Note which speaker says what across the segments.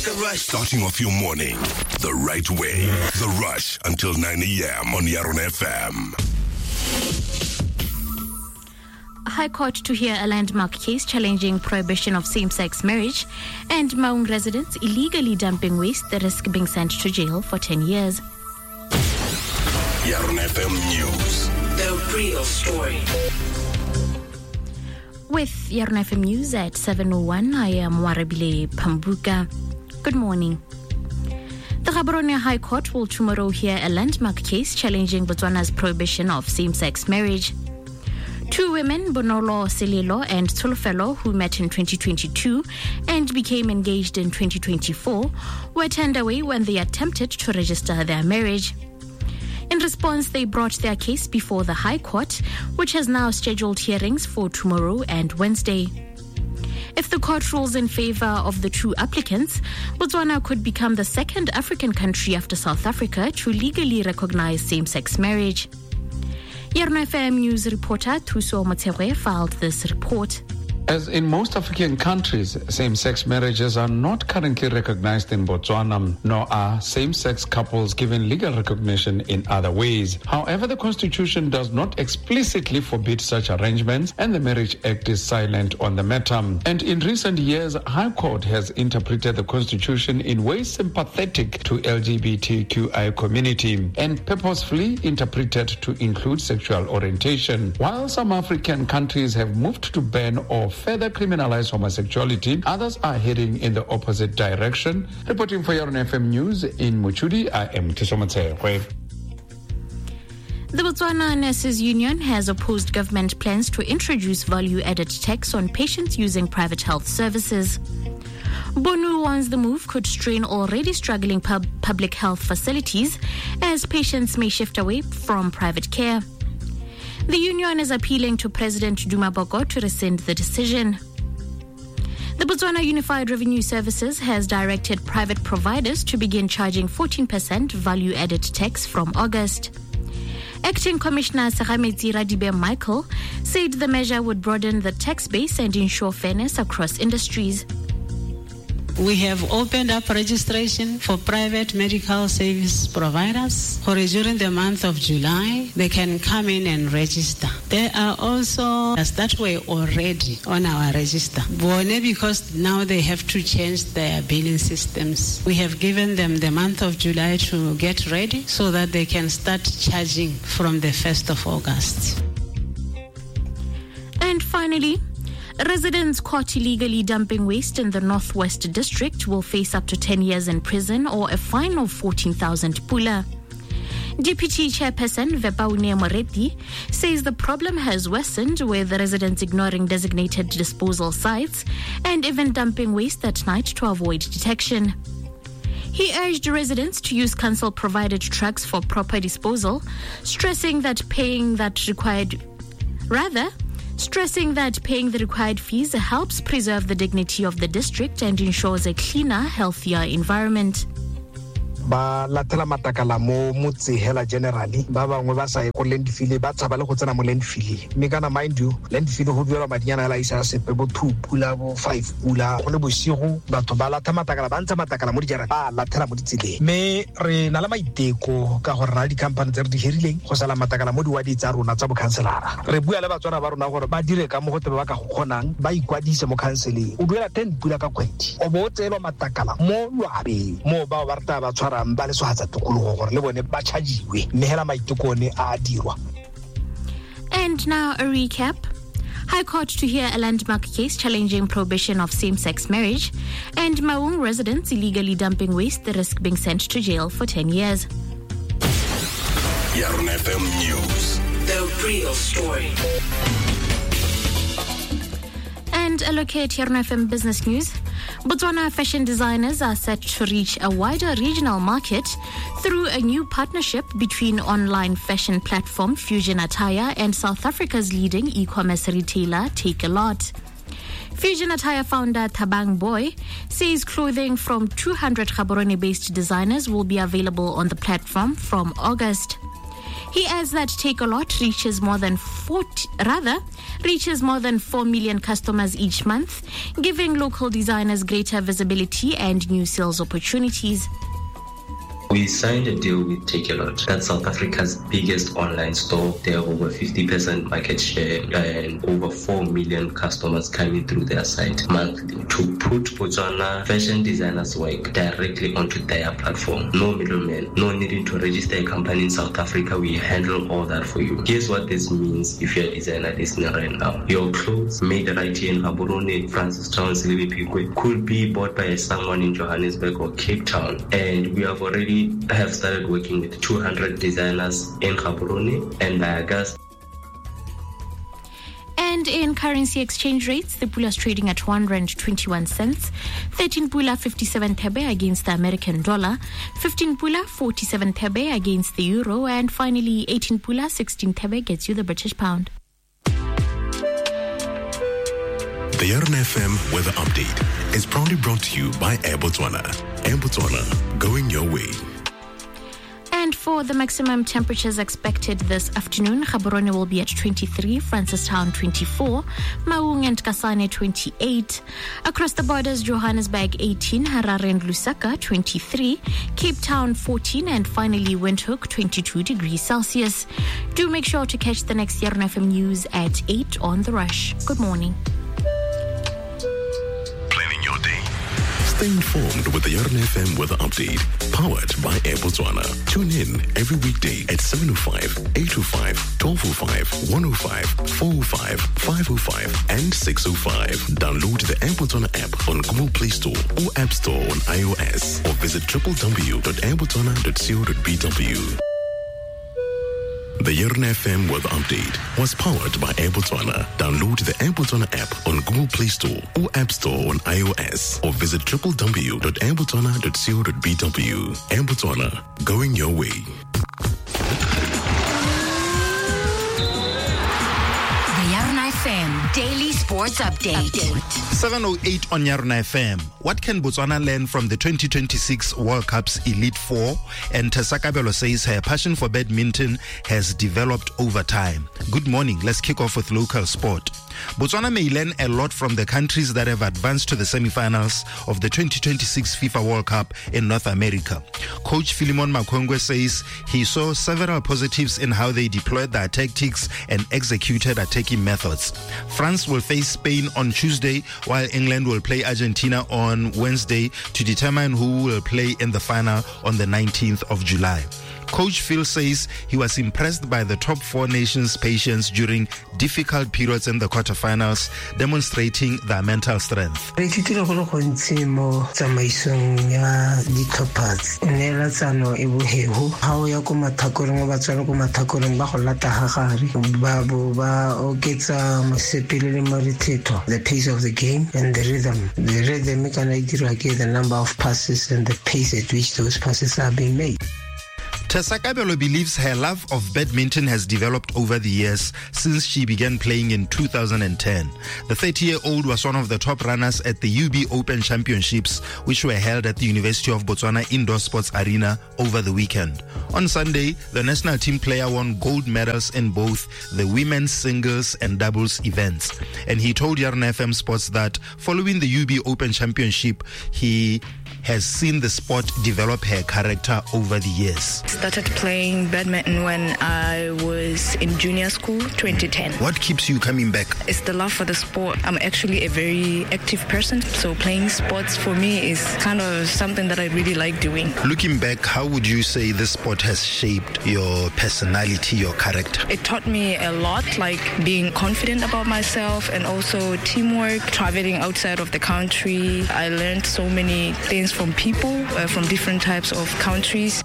Speaker 1: The Rush.
Speaker 2: Starting off your morning the right way. The Rush until 9 a.m. on Yaron FM.
Speaker 3: High Court to hear a landmark case challenging prohibition of same-sex marriage, and Maung residents illegally dumping waste that risk being sent to jail for 10 years.
Speaker 2: Yaron FM News.
Speaker 1: The real story.
Speaker 3: With Yaron FM News at 7:01, I am Warabile Pambuka. Good morning. The Gaborone High Court will tomorrow hear a landmark case challenging Botswana's prohibition of same-sex marriage. Two women, Bonolo Selelo and Tsolofelo, who met in 2022 and became engaged in 2024, were turned away when they attempted to register their marriage. In response, they brought their case before the High Court, which has now scheduled hearings for tomorrow and Wednesday. If the court rules in favor of the two applicants, Botswana could become the second African country after South Africa to legally recognize same-sex marriage. Yaron FM News reporter Thuso Motsewe filed this report.
Speaker 4: As in most African countries, same-sex marriages are not currently recognized in Botswana, nor are same-sex couples given legal recognition in other ways. However, the Constitution does not explicitly forbid such arrangements, and the Marriage Act is silent on the matter. And in recent years, High Court has interpreted the Constitution in ways sympathetic to LGBTQI community and purposefully interpreted to include sexual orientation. While some African countries have moved to ban or further criminalize homosexuality, others are heading in the opposite direction. Reporting for Yaron FM News in Muchudi, I am Tisomatse.
Speaker 3: The Botswana Nurses Union has opposed government plans to introduce value-added tax on patients using private health services. Bonu warns the move could strain already struggling public health facilities as patients may shift away from private care. The union is appealing to President Duma Boko to rescind the decision. The Botswana Unified Revenue Services has directed private providers to begin charging 14% value-added tax from August. Acting Commissioner Sarametsi Radibe Michael said the measure would broaden the tax base and ensure fairness across industries.
Speaker 5: We have opened up registration for private medical service providers. During the month of July, they can come in and register. There are also that way already on our register. Because now they have to change their billing systems. We have given them the month of July to get ready so that they can start charging from the 1st of August.
Speaker 3: And finally, residents caught illegally dumping waste in the Northwest District will face up to 10 years in prison or a fine of 14,000 pula. Deputy Chairperson Vepaune Moretti says the problem has worsened with residents ignoring designated disposal sites and even dumping waste at night to avoid detection. He urged residents to use council-provided trucks for proper disposal, stressing that paying the required fees helps preserve the dignity of the district and ensures a cleaner, healthier environment.
Speaker 6: Ba latela matakala mo motse hela generally ba bangwe ba sa e ko landfill ba tsaba le go tsena mo landfill me kana mind you landfill go duela madinyana la isa sepe bo 2 pula bo 5 pula go le bosigo batho ba latela matakala ba ntse matakala mo dijara ba latela mo ditseleng me re na la maiteko ka gore ra di company tse re di hirileng go sala matakala mo diwadi tsa rona tsa bo councilora re bua le batswana ba rona gore ba dire ka mo go tebe ba ka go kgonang ba ikwadise mo councileng o duela 10 pula ka kgwedi o bo tselo matakala mo lwabe mo ba ba rata ba tshwara and
Speaker 3: now a recap. High Court to hear a landmark case challenging prohibition of same-sex marriage, and Maung residents illegally dumping waste that risk being sent to jail for 10 years.
Speaker 2: Yaron FM News.
Speaker 1: The real story.
Speaker 3: And a look at Yaron FM Business News. Botswana fashion designers are set to reach a wider regional market through a new partnership between online fashion platform Fusion Attire and South Africa's leading e-commerce retailer Takealot. Fusion Attire founder Thabang Boy says clothing from 200 Gaborone-based designers will be available on the platform from August. He adds that Takealot reaches more than reaches more than 4 million customers each month, giving local designers greater visibility and new sales opportunities.
Speaker 7: We signed a deal with Takealot. That's South Africa's biggest online store. They have over 50% market share and over 4 million customers coming through their site monthly to put Botswana fashion designers' work directly onto their platform. No middleman, no needing to register a company in South Africa. We handle all that for you. Here's what this means if you're a designer listening right now. Your clothes made right here in Gaborone, Francistown, Silibipikwe could be bought by someone in Johannesburg or Cape Town. And we have started working with 200 designers in Gaborone and August.
Speaker 3: And in currency exchange rates, the pula is trading at R1.21, 13 pula 57 thebe against the American dollar, 15 pula 47 thebe against the euro, and finally 18 pula 16 thebe gets you the British pound.
Speaker 2: The Yarn FM Weather Update is proudly brought to you by Air Botswana. Air Botswana, going your way.
Speaker 3: And for the maximum temperatures expected this afternoon, Gaborone will be at 23, Francistown 24, Maung and Kasane 28. Across the borders, Johannesburg 18, Harare and Lusaka 23, Cape Town 14, and finally Windhoek 22 degrees Celsius. Do make sure to catch the next Yarn FM news at 8 on The Rush. Good morning.
Speaker 2: Planning your day. Stay informed with the Yarn FM Weather Update, powered by Air Botswana. Tune in every weekday at 7:05, 8:05, 12:05, 1:05, 4:05, 5:05, and 6:05. Download the Air Botswana app on Google Play Store or App Store on iOS, or visit www.airbotswana.co.bw. The Yarn FM Weather Update was powered by Air Botswana. Download the Air Botswana app on Google Play Store or App Store on iOS, or visit www.airbotswana.co.bw. Air Botswana, going your way.
Speaker 8: The Yarn FM Daily Sports Update.
Speaker 9: 7:08 on Yarn FM. What can Botswana learn from the 2026 World Cup's Elite Four? And Tesakabelo says her passion for badminton has developed over time. Good morning. Let's kick off with local sport. Botswana may learn a lot from the countries that have advanced to the semi-finals of the 2026 FIFA World Cup in North America. Coach Philemon Makongwe says he saw several positives in how they deployed their tactics and executed attacking methods. France will face Spain on Tuesday, while England will play Argentina on Wednesday to determine who will play in the final on the 19th of July. Coach Phil says he was impressed by the top four nations' patience during difficult periods in the quarterfinals, demonstrating their mental strength.
Speaker 10: Re ithutile go le gontsi mo tsamaisong ya ditlhophatsi. Neelatsano e bohego. Ha o ya ko mathakoreng o batswana ko mathakoreng ba go lata ha gare. Ba bo ba oketsa mosepele le morethetho. The pace of the game and the rhythm. The rhythm kana dirwa ke the number of passes and the pace at which those passes are being made.
Speaker 9: Tesakabelo believes her love of badminton has developed over the years since she began playing in 2010. The 30-year-old was one of the top runners at the UB Open Championships, which were held at the University of Botswana Indoor Sports Arena over the weekend. On Sunday, the national team player won gold medals in both the women's singles and doubles events. And he told Yarn FM Sports that following the UB Open Championship, he has seen the sport develop her character over the years.
Speaker 11: Started playing badminton when I was in junior school, 2010.
Speaker 9: What keeps you coming back?
Speaker 11: It's the love for the sport. I'm actually a very active person, so playing sports for me is kind of something that I really like doing.
Speaker 9: Looking back, how would you say this sport has shaped your personality, your character?
Speaker 11: It taught me a lot, like being confident about myself and also teamwork, traveling outside of the country. I learned so many things from people from different types of countries.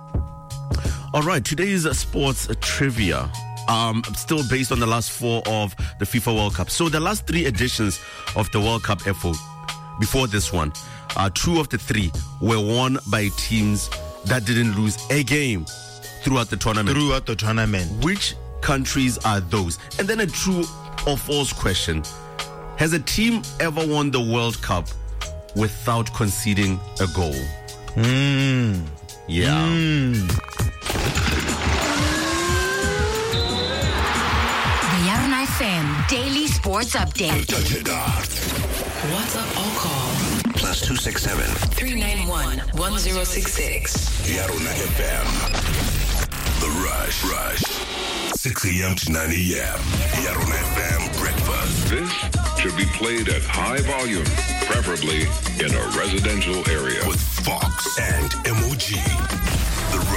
Speaker 12: All right, today's sports trivia, still based on the last four of the FIFA World Cup. So the last three editions of the World Cup FO, before this one, two of the three were won by teams that didn't lose a game throughout the tournament. Which countries are those? And then a true or false question. Has a team ever won the World Cup without conceding a goal? Yeah.
Speaker 8: The Yarn FM Daily Sports Update.
Speaker 1: WhatsApp or call
Speaker 13: +267
Speaker 1: 391 1066.
Speaker 2: Yarona FM. The Rush. 6 a.m. to 9 a.m. Yarona FM breakfast.
Speaker 14: This should be played at high volume, preferably in a residential area.
Speaker 2: With Fox and MOG.